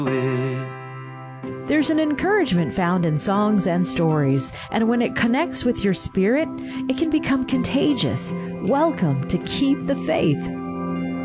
There's an encouragement found in songs and stories, and when it connects with your spirit, it can become contagious. Welcome to Keep the Faith.